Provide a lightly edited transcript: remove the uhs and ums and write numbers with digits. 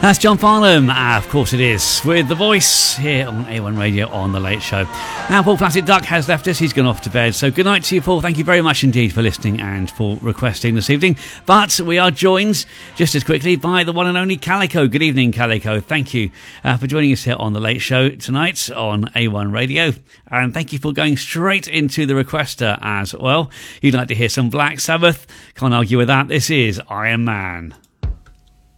That's John Farnham, of course it is, with The Voice here on A1 Radio on The Late Show. Now Paul Placid Duck has left us, he's gone off to bed, so good night to you, Paul. Thank you very much indeed for listening and for requesting this evening. But we are joined just as quickly by the one and only Calico. Good evening, Calico. Thank you for joining us here on The Late Show tonight on A1 Radio, and thank you for going straight into the requester as well. You'd like to hear some Black Sabbath? Can't argue with that. This is Iron Man.